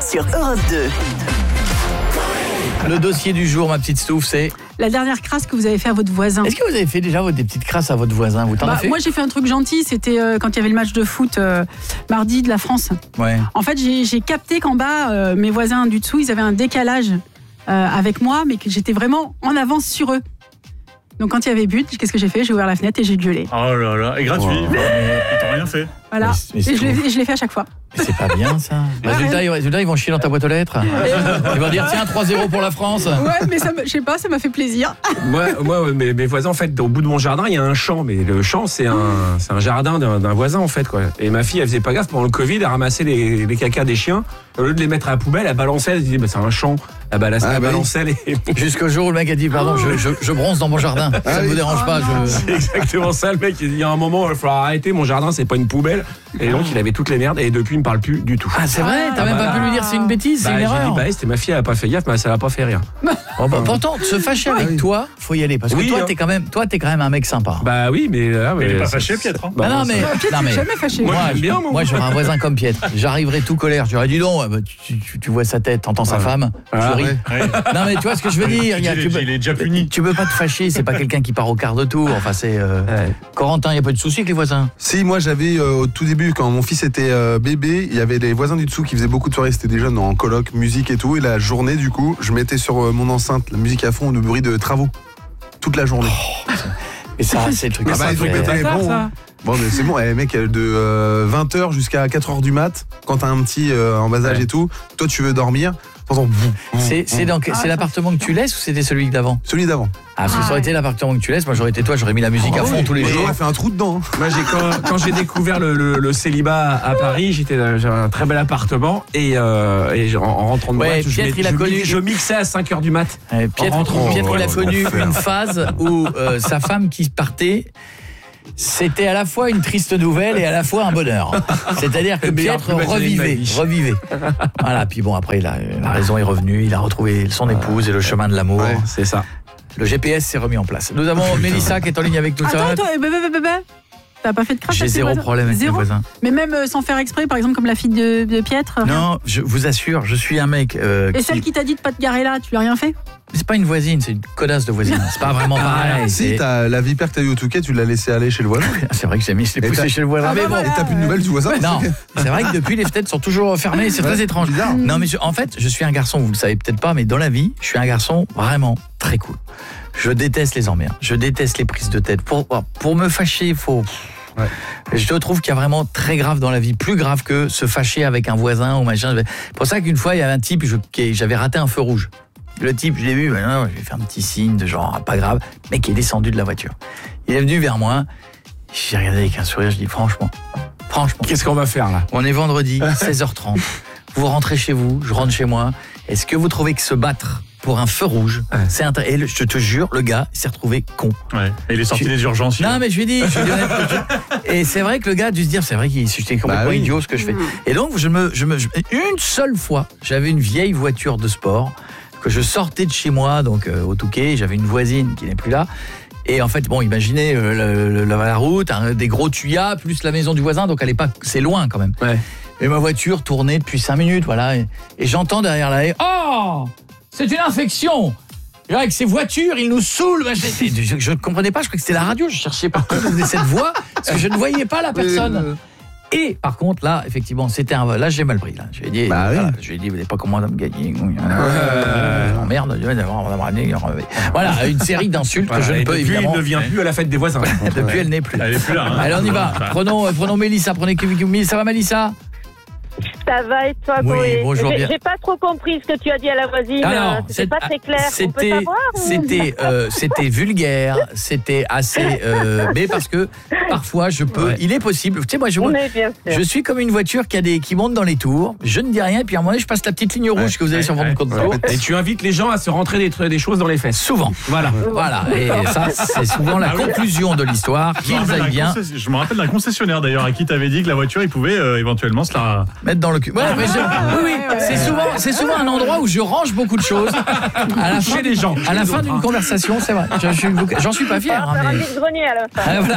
sur Europe 2. Le dossier du jour, ma petite Stouff, c'est... La dernière crasse que vous avez fait à votre voisin. Est-ce que vous avez fait déjà des petites crasses à votre voisin? Vous t'en avez fait? Moi, j'ai fait un truc gentil. C'était quand il y avait le match de foot mardi de la France. Ouais. En fait, j'ai capté qu'en bas, mes voisins du dessous, ils avaient un décalage avec moi, mais que j'étais vraiment en avance sur eux. Donc quand il y avait but, qu'est-ce que j'ai fait? J'ai ouvert la fenêtre et j'ai gueulé. Oh là là, et gratuit. Wow. Ils t'ont rien fait. Voilà. Mais Et je l'ai fait à chaque fois. C'est pas bien, ça. Résultat, ils vont chier dans ta boîte aux lettres. Ils vont dire, tiens, 3-0 pour la France. Ouais, mais je sais pas, ça m'a fait plaisir. Moi, mes voisins, en fait, au bout de mon jardin, il y a un champ. Mais le champ, c'est un jardin d'un voisin, en fait, quoi. Et ma fille, elle faisait pas gaffe pendant le Covid, elle ramassait les cacas des chiens. Au lieu de les mettre à la poubelle, elle balançait, elle disait, c'est un champ. Elle balançait les... Jusqu'au jour où le mec a dit, pardon, je bronze dans mon jardin. Ça ne vous dérange pas. C'est exactement ça, le mec. Il y a un moment, il va falloir arrêter, mon jardin, c'est pas une poubelle. Et donc, il avait toutes les merdes. Et depuis, il me parle plus du tout. Ah, c'est vrai? T'as même pas pu lui dire c'est une bêtise, c'est une erreur? J'ai dit, c'était ma fille, elle a pas fait gaffe, mais ça l'a pas fait rire. Pourtant, se fâcher avec toi, faut y aller. Parce que toi, t'es quand même un mec sympa. Bah oui, mais... Mais il est pas fâché, Pietre. Non, mais... Jamais fâché. Moi, j'aurais un voisin comme Pietre. J'arriverais tout colère. J'aurais dit non, tu vois sa tête, t'entends sa femme, tu ris. Non, mais tu vois ce que je veux dire? Il est déjà puni. Tu peux pas te fâcher, c'est pas quelqu'un qui part au quart de tour. Enfin, c'est... Corentin, il n'y a pas de souci avec les voisins? Si, moi j'avais au tout début, quand mon fils était bébé, il y avait des voisins du dessous qui faisaient beaucoup de soirées, c'était des jeunes en coloc, musique et tout, et la journée du coup, je mettais sur mon enceinte la musique à fond, le bruit de travaux, toute la journée. Et ça, c'est le truc. Les trucs étaient bons. Bon, mais c'est bon, mec, de 20h jusqu'à 4h du mat, quand t'as un petit en bas âge et tout, toi tu veux dormir, c'est l'appartement que tu laisses ou c'était celui d'avant? Celui d'avant. Ah, parce que ça aurait été l'appartement que tu laisses, moi j'aurais été toi, j'aurais mis la musique à fond tous les jours. J'aurais fait un trou dedans. Moi, quand j'ai découvert le célibat à Paris, j'avais un très bel appartement et en rentrant de boîte, je mixais à 5h du mat. Pietre, il a connu une phase où sa femme qui partait, c'était à la fois une triste nouvelle et à la fois un bonheur. C'est-à-dire que Pietre revivait. Voilà, puis bon, après, la raison est revenue, il a retrouvé son épouse et le chemin de l'amour. Ouais, c'est ça. Le GPS s'est remis en place. Nous avons Mélissa qui est en ligne avec nous. Attends, t'as pas fait de crasse? J'ai zéro problème avec mes voisins. Mais même sans faire exprès, par exemple, comme la fille de Pietre? Non, je vous assure, je suis un mec... Et celle qui t'a dit de pas te garer là, tu lui as rien fait? C'est pas une voisine, c'est une connasse de voisine. C'est pas vraiment pareil. Si, la vipère que t'as eu au Touquet, tu l'as laissé aller chez le voisin. C'est vrai que je l'ai poussé chez le voisin. Mais bon, et t'as plus de nouvelles, tu vois ça? Non, c'est vrai que depuis, les fenêtres sont toujours fermées, c'est très étrange. Bizarre. Non, mais en fait, je suis un garçon, vous le savez peut-être pas, mais dans la vie, je suis un garçon vraiment très cool. Je déteste les emmerdes, je déteste les prises de tête. Pour me fâcher, il faut... Ouais. Je trouve qu'il y a vraiment très grave dans la vie, plus grave que se fâcher avec un voisin ou machin. C'est pour ça qu'une fois, il y avait un type, j'avais raté un feu rouge. Le type, je l'ai vu, j'ai fait un petit signe de genre, pas grave, mais qui est descendu de la voiture. Il est venu vers moi, j'ai regardé avec un sourire, je dis franchement, qu'est-ce qu'on va faire là? On est vendredi, 16h30, vous rentrez chez vous, je rentre chez moi, est-ce que vous trouvez que se battre pour un feu rouge, c'est et je te jure, le gars s'est retrouvé con. Ouais. Et il est sorti des urgences. Non, mais je lui ai dit et c'est vrai que le gars a dû se dire, c'est vrai qu'il était complètement idiot ce que je fais. Et donc, une seule fois, j'avais une vieille voiture de sport que je sortais de chez moi, donc au Touquet, j'avais une voisine qui n'est plus là. Et en fait, bon, imaginez la route, des gros tuyas, plus la maison du voisin, donc c'est loin quand même. Ouais. Et ma voiture tournait depuis 5 minutes, voilà. Et j'entends derrière la haie, oh, c'est une infection! Avec ces voitures, ils nous saoulent. Je ne comprenais pas, je croyais que c'était la radio, je cherchais partout d'où venait cette voix, parce que je ne voyais pas la personne. Et par contre, là, effectivement, c'était un vol. Là, j'ai mal pris. Là. Je lui ai dit, vous n'avez pas comment me gagner. Merde. Voilà, une série d'insultes que je ne peux évidemment. Il ne vient plus à la fête des voisins. Depuis, elle n'est plus. Elle n'est plus là. Hein. Allez, on y va. Prenons Mélissa. Ça va, Mélissa? Ça va et toi, oui, Chloé? Bonjour, bien. J'ai pas trop compris ce que tu as dit à la voisine. C'était pas très clair. On peut savoir, c'était vulgaire, c'était assez... mais parce que parfois, il est possible... Tu sais, moi, je suis comme une voiture qui monte dans les tours, je ne dis rien, et puis à un moment donné, je passe la petite ligne rouge que vous avez sur votre compte. Et tu invites les gens à se rentrer des choses dans les fesses. Souvent. Voilà. Et ça, c'est souvent la conclusion de l'histoire, qu'ils aillent bien. Je me rappelle d'un concessionnaire, d'ailleurs, à qui t'avais dit que la voiture, il pouvait éventuellement se la... mettre dans le occupe. Ouais, mais oui, c'est souvent un endroit où je range beaucoup de choses. À la fin des gens. À la fin d'une conversation, c'est vrai. J'en suis pas fier. On va faire un vide-grenier à la fin. Voilà.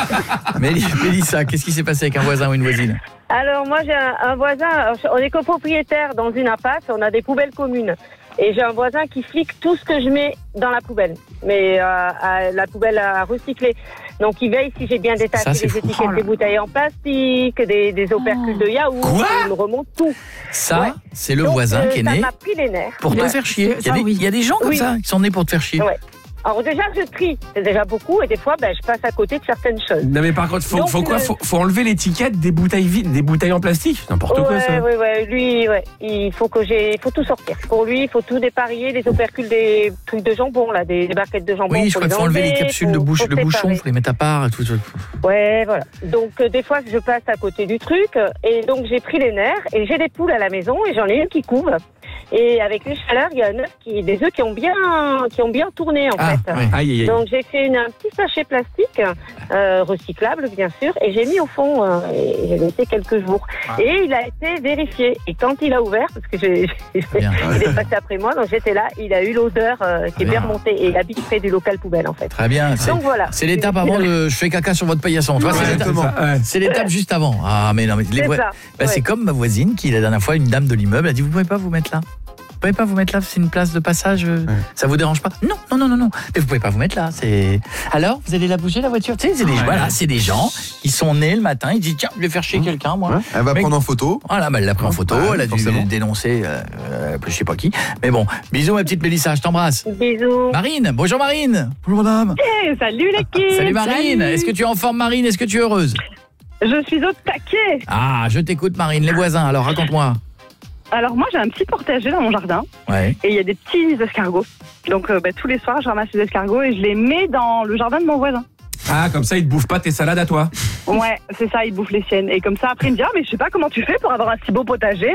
Mélissa, qu'est-ce qui s'est passé avec un voisin ou une voisine? Alors moi j'ai un voisin, on est copropriétaire dans une impasse, on a des poubelles communes. Et j'ai un voisin qui flique tout ce que je mets dans la poubelle, mais la poubelle à recycler. Donc il veille si j'ai bien détaché les étiquettes des bouteilles en plastique, des opercules de yaourt, il me remonte tout. Ça, c'est le voisin qui est né ça m'a pris les nerfs. pour te faire chier. Il y a des gens comme ça qui sont nés pour te faire chier. Ouais. Alors déjà, je trie, c'est déjà beaucoup, et des fois, je passe à côté de certaines choses. Non mais par contre, faut enlever l'étiquette des bouteilles vides, des bouteilles en plastique, n'importe quoi ça. Ouais, lui, il faut tout sortir. Pour lui, il faut tout dépareiller, les opercules, des trucs de jambon là, des barquettes de jambon. Oui, je crois qu'il faut enlever les capsules le bouchon, faut les mettre à part et tout. Ouais, voilà. Donc des fois, je passe à côté du truc, et donc j'ai pris les nerfs, et j'ai des poules à la maison, et j'en ai une qui couve. Et avec les chaleurs, il y a des œufs qui ont bien tourné en fait. Oui. Aïe. Donc j'ai fait un petit sachet plastique recyclable bien sûr et j'ai mis au fond et j'ai laissé quelques jours. Et il a été vérifié. Et quand il a ouvert, parce que il est passé après moi, donc j'étais là, il a eu l'odeur qui est bien remontée et il habite près du local poubelle en fait. Très bien. Donc voilà. C'est l'étape avant de je fais caca sur votre paillasson. C'est l'étape juste avant. Ah mais non mais c'est comme ma voisine qui la dernière fois, une dame de l'immeuble a dit vous pouvez pas vous mettre là. Vous pouvez pas vous mettre là, c'est une place de passage, ça vous dérange pas? Non. Mais vous pouvez pas vous mettre là, c'est... Alors, vous allez la bouger la voiture? Tu sais, c'est des gens, ils sont nés le matin, ils disent tiens, je vais faire chier quelqu'un, moi. Ouais. Elle va prendre en photo. Voilà, elle l'a pris en photo, elle a dû dénoncer, je sais pas qui. Mais bon, bisous ma petite Mélissa, je t'embrasse. Bisous. Marine, bonjour Marine. Bonjour madame. Salut l'équipe. Salut Marine, est-ce que tu es en forme Marine? Est-ce que tu es heureuse? Je suis au taquet. Ah, je t'écoute Marine, les voisins, alors raconte-moi. Alors moi j'ai un petit potager dans mon jardin et il y a des petits escargots. Donc tous les soirs je ramasse les escargots et je les mets dans le jardin de mon voisin. Ah comme ça ils te bouffent pas tes salades à toi. Ouais c'est ça, ils bouffent les siennes. Et comme ça après ils me disent mais je sais pas comment tu fais pour avoir un si beau potager.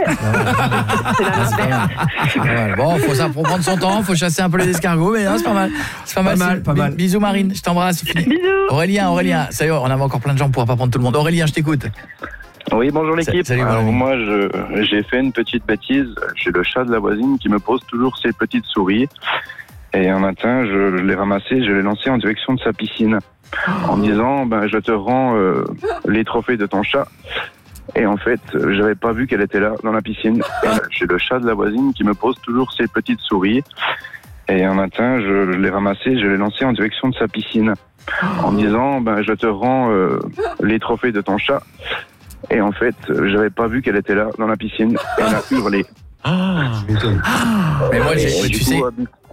C'est la bon faut ça pour prendre son temps, faut chasser un peu les escargots mais non, c'est pas mal. Bisous Marine, je t'embrasse. Bisous. Aurélien, ça y est, on avait encore plein de gens pour pas prendre tout le monde. Aurélien, je t'écoute. Oui, bonjour l'équipe. Salut, moi, j'ai fait une petite bêtise. J'ai le chat de la voisine qui me pose toujours ses petites souris. Et un matin, je l'ai ramassé, je l'ai lancé en direction de sa piscine. En disant, je te rends les trophées de ton chat. Et en fait, j'avais pas vu qu'elle était là, dans la piscine. J'ai le chat de la voisine qui me pose toujours ses petites souris. Et un matin, je l'ai ramassé, je l'ai lancé en direction de sa piscine. En disant, je te rends les trophées de ton chat. Et en fait, j'avais pas vu qu'elle était là, dans la piscine. Elle a hurlé. Mais moi, tu sais...